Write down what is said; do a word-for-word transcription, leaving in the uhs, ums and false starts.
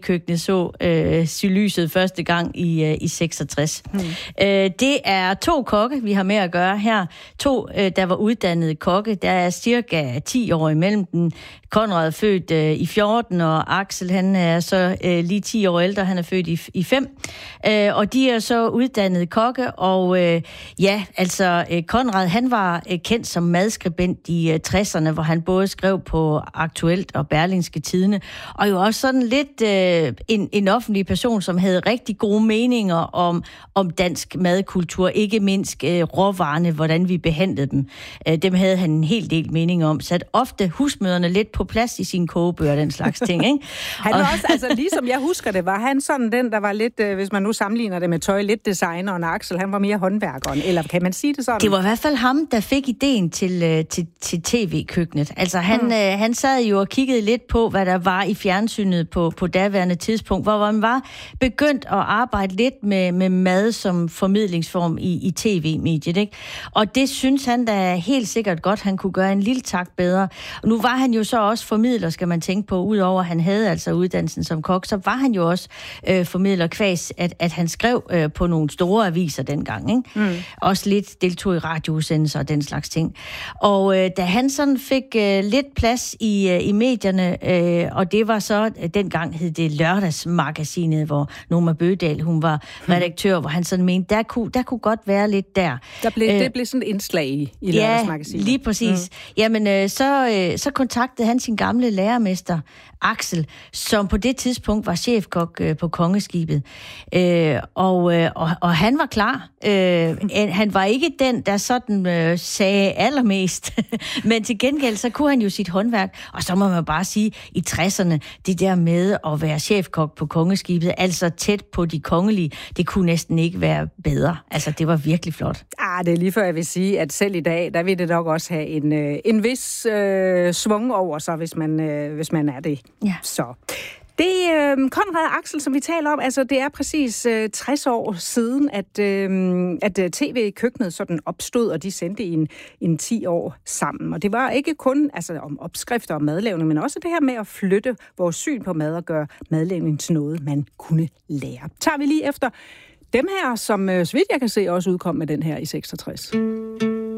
tv-køkkenet så øh, sylyset første gang i, øh, i seksogtres. Hmm. Øh, det er to kokke, vi har med at gøre her. To, øh, der var uddannede kokke. Der er cirka ti år imellem dem. Konrad er født øh, i fjorten, og Axel, han er så øh, lige ti år ældre. Han er født i, i fem. Øh, og de er så uddannede kokke, og øh, ja, altså øh, Konrad, han var øh, kendt som madskribent i øh, tresserne, hvor han både skrev på Aktuelt og Berlingske Tidende, og jo også sådan lidt øh, en, en offentlig person, som havde rigtig gode meninger om, om dansk madkultur, ikke mindst øh, råvarerne, hvordan vi behandlede dem. Øh, dem havde han en hel del meninger om, sat ofte husmøderne lidt på plads i sine kogebøger, den slags ting, ikke? Han var også, altså ligesom jeg husker det, var han sådan den, der var lidt, øh, hvis man nu sammenligner det med tøj, lidt designeren, og Axel, han var mere håndværkeren, eller kan man sige det sådan? Det var i hvert fald ham, der fik ideen til, til, til tv-køkkenet. Altså han, hmm. øh, han sad jo og kiggede lidt på, hvad der var i fjernsynet på, på daværende tidspunkt, hvor man var begyndt at arbejde lidt med, med mad som formidlingsform i, i tv-mediet, ikke? Og det synes han da helt sikkert godt, han kunne gøre en lille tak bedre. Og nu var han jo så også formidler, skal man tænke på, udover at han havde altså uddannelsen som kok, så var han jo også øh, formidler kvæs, at, at han skrev øh, på nogle store aviser dengang, ikke? Mm. Også lidt deltog i radioudsendelser og den slags ting. Og øh, da han sådan fik øh, lidt plads i, øh, i medierne, øh, og det var så, øh, dengang hed det Lørdagsmagasinet, hvor Noma Bøgedal, hun var redaktør, mm. hvor han sådan mente, der kunne, der kunne godt være lidt der. der blev, øh, det blev sådan et indslag i, i Lørdagsmagasinet. Ja, lige præcis. Mm. Jamen, øh, så, øh, så kontaktede han sin gamle lærermester, Axel, som på det tidspunkt var chefkok øh, på Kongeskibet. Øh, og, øh, og, og han var klar. Øh, han var ikke den, der sådan øh, sagde allermest. Men til gengæld, så kunne han jo sit håndværk. Og så må man bare sige, i tresserne, det der med at være chefkok på Kongeskibet, altså tæt på de kongelige, det kunne næsten ikke være bedre. Altså, det var virkelig flot. Ah, det er lige før, jeg vil sige, at selv i dag, der vil det nok også have en, øh, en vis øh, svung over sig, hvis man, øh, hvis man er det. Ja. Så det øh, Konrad og Axel, som vi taler om, altså det er præcis øh, tres år siden, at, øh, at tv-køkkenet sådan opstod, og de sendte i en, en ti år sammen. Og det var ikke kun altså, om opskrifter og madlavning, men også det her med at flytte vores syn på mad og gøre madlavning til noget, man kunne lære. Tager vi lige efter dem her, som øh, så vidt jeg kan se, også udkom med den her i seksogtres.